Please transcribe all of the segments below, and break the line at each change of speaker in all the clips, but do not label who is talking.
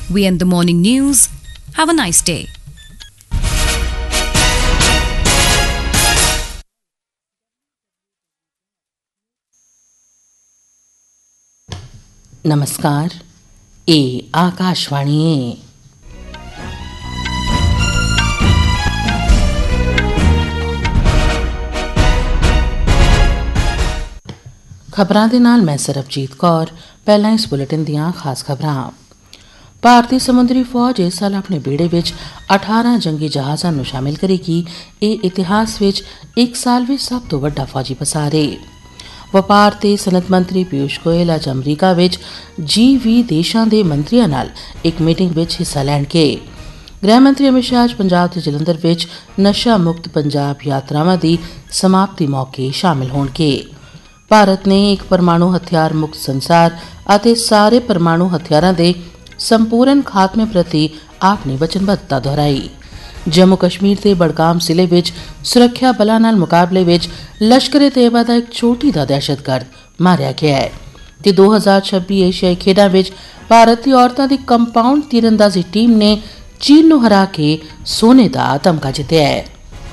we end the morning news. Have a nice day.
नमस्कार, ये आकाशवाणी है। खबरां दे नाल मैं सरबजीत कौर। पहलां इस बुलेटिन दियां खास खबरां। भारतीय समुद्री फौज इस साल अपने बेड़े विच 18 जंगी जहाज़ां नूं शामिल करेगी। ਇਹ इतिहास विच एक साल विच सब तो वड्डा फौजी पसार है। ਵਪਾਰ ਤੇ ਸਨਅਤ ਮੰਤਰੀ ਪੀਯੂਸ਼ ਗੋਇਲ ਅੱਜ ਅਮਰੀਕਾ ਵਿੱਚ G20 ਦੇਸ਼ਾਂ ਦੇ ਮੰਤਰੀਆਂ ਨਾਲ ਇੱਕ ਮੀਟਿੰਗ ਵਿੱਚ ਹਿੱਸਾ ਲੈਣਗੇ। ਗ੍ਰਹਿ ਮੰਤਰੀ ਅਮਿਤ ਸ਼ਾਹ ਅੱਜ ਪੰਜਾਬ ਤੇ ਜਲੰਧਰ ਵਿੱਚ ਨਸ਼ਾ ਮੁਕਤ ਪੰਜਾਬ ਯਾਤਰਾਵਾਂ ਦੀ ਸਮਾਪਤੀ ਮੌਕੇ ਸ਼ਾਮਿਲ ਹੋਣਗੇ। ਭਾਰਤ ਨੇ ਇੱਕ ਪਰਮਾਣੂ ਹਥਿਆਰ ਮੁਕਤ ਸੰਸਾਰ ਅਤੇ ਸਾਰੇ ਪਰਮਾਣੂ ਹਥਿਆਰਾਂ ਦੇ ਸੰਪੂਰਨ ਖਾਤਮੇ ਪ੍ਰਤੀ ਆਪਣੀ ਵਚਨਬੱਧਤਾ ਦੁਹਰਾਈ। ਜੰਮੂ ਕਸ਼ਮੀਰ ਦੇ ਬੜਗਾਮ ਜ਼ਿਲ੍ਹੇ ਵਿੱਚ ਸੁਰੱਖਿਆ ਬਲਾਂ ਨਾਲ ਮੁਕਾਬਲੇ ਵਿੱਚ ਲਸ਼ਕਰ-ਏ-ਤੈਯਬਾ ਦਾ ਇੱਕ ਛੋਟੀ ਦਾ ਦਹਿਸ਼ਤਗਰਦ ਮਾਰਿਆ ਗਿਆ ਹੈ ਤੇ 2026 ਏਸ਼ੀਆਈ ਖੇਡਾਂ ਵਿੱਚ ਭਾਰਤ ਦੀ ਔਰਤਾਂ ਦੀ ਕੰਪਾਊਂਡ ਤੀਰਅੰਦਾਜ਼ੀ ਟੀਮ ਨੇ ਚੀਨ ਨੂੰ ਹਰਾ ਕੇ ਸੋਨੇ ਦਾ ਤਮਗਾ ਜਿੱਤਿਆ ਹੈ।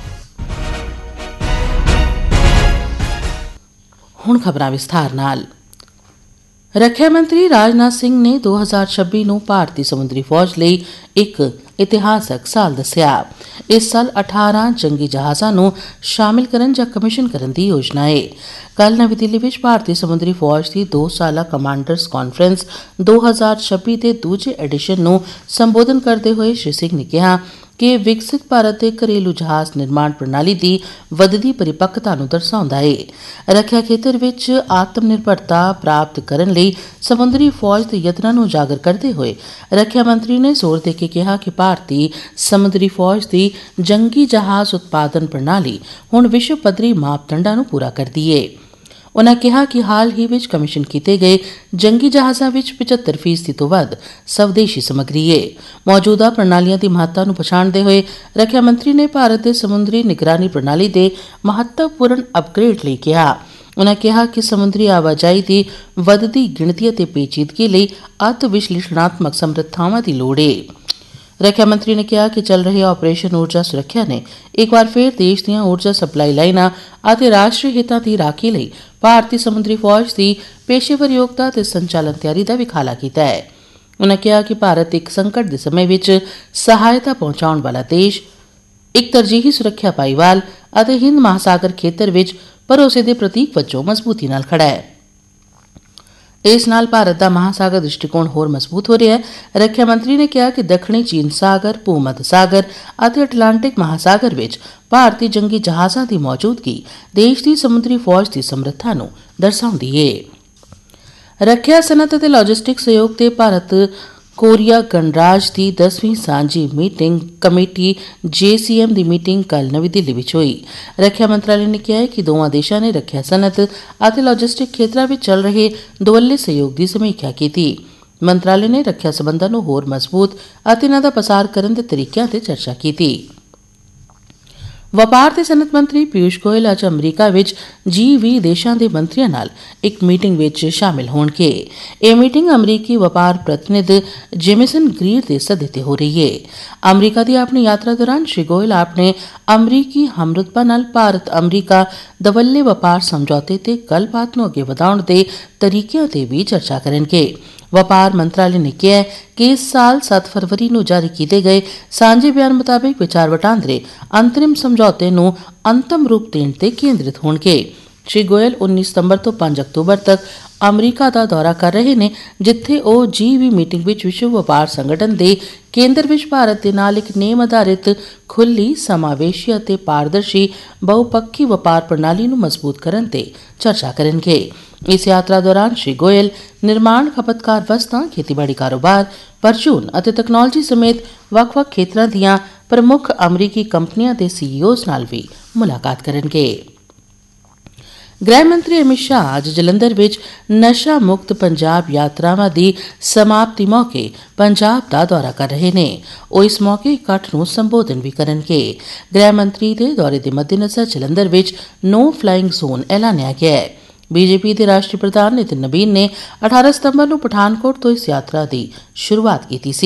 ਹੁਣ ਖਬਰਾਂ ਵਿਸਥਾਰ ਨਾਲ। ਰੱਖਿਆ ਮੰਤਰੀ ਰਾਜਨਾਥ ਸਿੰਘ ਨੇ 2026 ਨੂੰ ਭਾਰਤੀ ਸਮੁੰਦਰੀ ਫੌਜ ਲਈ ਇੱਕ ਇਤਿਹਾਸਕ ਸਾਲ ਦੱਸਿਆ। ਇਸ ਸਾਲ 18 ਜੰਗੀ ਜਹਾਜ਼ਾਂ ਨੂੰ ਸ਼ਾਮਿਲ ਕਰਨ ਜਾਂ ਕਮਿਸ਼ਨ ਕਰਨ ਦੀ ਯੋਜਨਾ ਹੈ। ਕੱਲ੍ਹ ਨਵੀਂ ਦਿੱਲੀ ਵਿੱਚ ਭਾਰਤੀ ਸਮੁੰਦਰੀ ਫੌਜ ਦੀ 2 ਸਾਲਾ ਕਮਾਂਡਰਸ ਕਾਨਫਰੰਸ 2026 ਦੇ ਦੂਜੇ ਐਡੀਸ਼ਨ ਨੂੰ ਸੰਬੋਧਨ ਕਰਦੇ ਹੋਏ ਸ਼੍ਰੀ ਸਿੰਘ ਨੇ ਕਿਹਾ ਕਿ ਵਿਕਸਿਤ ਭਾਰਤ ਦੇ ਘਰੇਲੂ ਜਹਾਜ਼ ਨਿਰਮਾਣ ਪ੍ਰਣਾਲੀ ਦੀ ਵਧਦੀ ਪਰਿਪੱਕਤਾ ਨੂੰ ਦਰਸਾਉਂਦਾ ਹੈ। ਰੱਖਿਆ ਖੇਤਰ ਵਿੱਚ ਆਤਮ ਨਿਰਭਰਤਾ ਪ੍ਰਾਪਤ ਕਰਨ ਲਈ ਸਮੁੰਦਰੀ ਫੌਜ ਦੇ ਯਤਨਾਂ ਨੂੰ ਉਜਾਗਰ ਕਰਦੇ ਹੋਏ ਰੱਖਿਆ ਮੰਤਰੀ ਨੇ ਜ਼ੋਰ ਦੇ ਕੇ ਕਿਹਾ ਕਿ ਭਾਰਤੀ ਸਮੁੰਦਰੀ ਫੌਜ ਦੀ ਜੰਗੀ ਜਹਾਜ਼ ਉਤਪਾਦਨ ਪ੍ਰਣਾਲੀ ਹੁਣ ਵਿਸ਼ਵ ਪੱਧਰੀ ਮਾਪਦੰਡਾਂ ਨੂੰ ਪੂਰਾ ਕਰਦੀ ਹੈ। ਉਨ੍ਹਾਂ ਕਿਹਾ ਕਿ ਹਾਲ ਹੀ ਵਿੱਚ ਕਮਿਸ਼ਨ ਕੀਤੇ ਗਏ ਜੰਗੀ ਜਹਾਜ਼ਾਂ ਵਿੱਚ 75% ਤੋਂ ਵੱਧ ਸਵਦੇਸ਼ੀ ਸਮੱਗਰੀ ਹੈ। ਮੌਜੂਦਾ ਪ੍ਰਣਾਲੀਆਂ ਦੀ ਮਹੱਤਤਾ ਨੂੰ ਪਛਾਣਦੇ ਹੋਏ ਰੱਖਿਆ ਮੰਤਰੀ ਨੇ ਭਾਰਤ ਦੇ ਸਮੁੰਦਰੀ ਨਿਗਰਾਨੀ ਪ੍ਰਣਾਲੀ ਦੇ ਮਹੱਤਵਪੂਰਨ ਅਪਗ੍ਰੇਡ ਲਈ ਕਿਹਾ। ਉਨ੍ਹਾਂ ਕਿਹਾ ਕਿ ਸਮੁੰਦਰੀ ਆਵਾਜਾਈ ਦੀ ਵੱਧਦੀ ਗਿਣਤੀ ਅਤੇ ਪੇਚੀਦਗੀ ਲਈ ਅਤ ਵਿਸ਼ਲੇਸ਼ਣਾਤਮਕ ਸਮਰੱਥਾਵਾਂ ਦੀ ਲੋੜ ਹੈ। ਰੱਖਿਆ ਮੰਤਰੀ ਨੇ ਕਿਹਾ ਕਿ ਚੱਲ ਰਹੇ ਆਪਰੇਸ਼ਨ ਊਰਜਾ ਸੁਰੱਖਿਆ ਨੇ ਇੱਕ ਵਾਰ ਫਿਰ ਦੇਸ਼ ਦੀਆਂ ਊਰਜਾ ਸਪਲਾਈ ਲਾਈਨਾਂ ਅਤੇ ਰਾਸ਼ਟਰੀ ਹਿੱਤਾਂ ਦੀ ਰਾਖੀ ਲਈ ਭਾਰਤੀ ਸਮੁੰਦਰੀ ਫੌਜ ਦੀ ਪੇਸ਼ੇਵਰ ਯੋਗਤਾ ਅਤੇ ਸੰਚਾਲਨ ਤਿਆਰੀ ਦਾ ਵਿਖਾਲਾ ਕੀਤਾ ਹੈ। ਉਨ੍ਹਾਂ ਕਿਹਾ ਕਿ ਭਾਰਤ ਇੱਕ ਸੰਕਟ ਦੇ ਸਮੇਂ ਵਿੱਚ ਸਹਾਇਤਾ ਪਹੁੰਚਾਉਣ ਵਾਲਾ ਦੇਸ਼, ਇੱਕ ਤਰਜੀਹੀ ਸੁਰੱਖਿਆ ਭਾਈਵਾਲ ਅਤੇ ਹਿੰਦ ਮਹਾਸਾਗਰ ਖੇਤਰ ਵਿੱਚ ਭਰੋਸੇ ਦੇ ਪ੍ਰਤੀਕ ਵਜੋਂ ਮਜ਼ਬੂਤੀ ਨਾਲ ਖੜਾ ਹੈ। ਇਸ ਨਾਲ ਭਾਰਤ ਦਾ ਮਹਾਸਾਗਰ ਦ੍ਰਿਸ਼ਟੀਕੋਣ ਹੋਰ ਮਜ਼ਬੂਤ ਹੋ ਰਿਹਾ ਹੈ। ਰੱਖਿਆ ਮੰਤਰੀ ਨੇ ਕਿਹਾ ਕਿ ਦੱਖਣੀ ਚੀਨ ਸਾਗਰ, ਭੂ-ਮੱਧ ਸਾਗਰ ਅਤੇ ਅਟਲਾਂਟਿਕ ਮਹਾਸਾਗਰ ਵਿੱਚ ਭਾਰਤੀ ਜੰਗੀ ਜਹਾਜ਼ਾਂ ਦੀ ਮੌਜੂਦਗੀ ਦੇਸ਼ ਦੀ ਸਮੁੰਦਰੀ ਫੌਜ ਦੀ ਸਮਰੱਥਾ ਨੂੰ ਦਰਸਾਉਂਦੀ ਹੈ। ਰੱਖਿਆ ਸਨਅਤ ਅਤੇ ਲਾਜਿਸਟਿਕ ਸਹਿਯੋਗ ਤੇ ਭਾਰਤ ਕੋਰੀਆ ਗਣਰਾਜ ਦੀ 10ਵੀਂ ਸਾਂਝੀ ਮੀਟਿੰਗ ਕਮੇਟੀ JCM ਦੀ ਮੀਟਿੰਗ ਕੱਲ੍ਹ ਨਵੀਂ ਦਿੱਲੀ ਵਿੱਚ ਹੋਈ। ਰੱਖਿਆ ਮੰਤਰਾਲੇ ਨੇ ਕਿਹਾ ਹੈ ਕਿ ਦੋਵਾਂ ਦੇਸ਼ਾਂ ਨੇ ਰੱਖਿਆ ਸਨਅਤ ਅਤੇ ਲਾਜਿਸਟਿਕ ਖੇਤਰਾਂ ਵਿੱਚ ਚੱਲ ਰਹੇ ਦੁਵੱਲੇ ਸਹਿਯੋਗ ਦੀ ਸਮੀਖਿਆ ਕੀਤੀ। ਮੰਤਰਾਲੇ ਨੇ ਰੱਖਿਆ ਸਬੰਧਾਂ ਨੂੰ ਹੋਰ ਮਜ਼ਬੂਤ ਅਤੇ ਇਹਨਾਂ ਦਾ ਪਸਾਰ ਕਰਨ ਦੇ ਤਰੀਕਿਆਂ ਤੇ ਚਰਚਾ ਕੀਤੀ। ਵਪਾਰ ਤੇ ਸਨਅਤ ਮੰਤਰੀ ਪੀਯੂਸ਼ ਗੋਇਲ ਅੱਜ ਅਮਰੀਕਾ ਵਿੱਚ G20 ਦੇਸ਼ਾਂ ਦੇ ਮੰਤਰੀਆਂ ਨਾਲ ਇੱਕ ਮੀਟਿੰਗ ਵਿੱਚ ਸ਼ਾਮਿਲ ਹੋਣਗੇ। ਇਹ ਮੀਟਿੰਗ ਅਮਰੀਕੀ ਵਪਾਰ ਪ੍ਰਤੀਨਿਧ ਜੇਮਿਸਨ ਗ੍ਰੀਰ ਦੇ ਸੱਦੇ ਤੇ ਹੋ ਰਹੀ ਹੈ। ਅਮਰੀਕਾ ਦੀ ਆਪਣੀ ਯਾਤਰਾ ਦੌਰਾਨ ਸ਼੍ਰੀ ਗੋਇਲ ਆਪਣੇ ਅਮਰੀਕੀ ਹਮਰੁਤਬਾ ਨਾਲ ਭਾਰਤ ਅਮਰੀਕਾ ਦਵੱਲੇ ਵਪਾਰ ਸਮਝੌਤੇ ਤੇ ਗੱਲਬਾਤ ਨੂੰ ਅੱਗੇ ਵਧਾਉਣ ਦੇ ਤਰੀਕਿਆਂ ਤੇ ਵੀ ਚਰਚਾ ਕਰਨਗੇ। ਵਪਾਰ ਮੰਤਰਾਲੇ ਨੇ ਕਿਹਾ ਕਿ ਇਸ ਸਾਲ 7 ਫਰਵਰੀ ਨੂੰ ਜਾਰੀ ਕੀਤੇ ਗਏ ਸਾਂਝੇ ਬਿਆਨ ਮੁਤਾਬਿਕ ਵਿਚਾਰ ਵਟਾਂਦਰੇ ਅੰਤਰਿਮ ਸਮਝੌਤੇ ਨੂੰ ਅੰਤਮ ਰੂਪ ਦੇਣ ਤੇ ਕੇਂਦਰਿਤ ਹੋਣਗੇ। ਸ਼੍ਰੀ ਗੋਇਲ 19 ਸਤੰਬਰ ਤੋਂ 5 ਅਕਤੂਬਰ ਤੱਕ ਅਮਰੀਕਾ ਦਾ ਦੌਰਾ ਕਰ ਰਹੇ ਨੇ, ਜਿੱਥੇ ਉਹ G20 ਮੀਟਿੰਗ ਵਿੱਚ ਵਿਸ਼ਵ ਵਪਾਰ ਸੰਗਠਨ ਦੇ ਕੇਂਦਰ ਵਿੱਚ ਭਾਰਤ ਦੇ ਨਾਲ ਇੱਕ ਨੇਮ ਆਧਾਰਿਤ ਖੁੱਲ੍ਹੀ, ਸਮਾਵੇਸ਼ੀ ਅਤੇ ਪਾਰਦਰਸ਼ੀ ਬਹੁਪੱਖੀ ਵਪਾਰ ਪ੍ਰਣਾਲੀ ਨੂੰ ਮਜ਼ਬੂਤ ਕਰਨ ਤੇ ਚਰਚਾ ਕਰਨਗੇ। ਇਸ ਯਾਤਰਾ ਦੌਰਾਨ ਸ਼੍ਰੀ ਗੋਇਲ ਨਿਰਮਾਣ, ਖਪਤਕਾਰ ਵਸਤਾਂ, ਖੇਤੀਬਾੜੀ ਕਾਰੋਬਾਰ, ਪਰਚੂਨ ਅਤੇ ਤਕਨਾਲੋਜੀ ਸਮੇਤ ਵੱਖ-ਵੱਖ ਖੇਤਰਾਂ ਦੀਆਂ ਪ੍ਰਮੁੱਖ ਅਮਰੀਕੀ ਕੰਪਨੀਆਂ ਦੇ CEOs ਨਾਲ ਵੀ ਮੁਲਾਕਾਤ ਕਰਨਗੇ। ਗ੍ਰਹਿ ਮੰਤਰੀ ਅਮਿਤ ਸ਼ਾਹ ਅੱਜ ਜਲੰਧਰ ਵਿੱਚ ਨਸ਼ਾ ਮੁਕਤ ਪੰਜਾਬ ਯਾਤਰਾਵਾਂ ਦੀ ਸਮਾਪਤੀ ਮੌਕੇ ਪੰਜਾਬ ਦਾ ਦੌਰਾ ਕਰ ਰਹੇ ਨੇ। ਉਹ ਇਸ ਮੌਕੇ ਇਕੱਠ ਨੂੰ ਸੰਬੋਧਨ ਵੀ ਕਰਨਗੇ। ਗ੍ਰਹਿ ਮੰਤਰੀ ਦੇ ਦੌਰੇ ਦੇ ਮੱਦੇਨਜ਼ਰ ਜਲੰਧਰ ਵਿੱਚ ਨੋ ਫਲਾਈਂਗ ਜ਼ੋਨ ਐਲਾਨਿਆ ਗਿਆ ਹੈ। BJP ਦੇ ਰਾਸ਼ਟਰੀ ਪ੍ਰਧਾਨ ਨਿਤਿਨ ਨਬੀਨ ਨੇ 18 ਸਤੰਬਰ ਨੂੰ ਪਠਾਨਕੋਟ ਤੋਂ ਇਸ ਯਾਤਰਾ ਦੀ ਸ਼ੁਰੂਆਤ ਕੀਤੀ ਸੀ।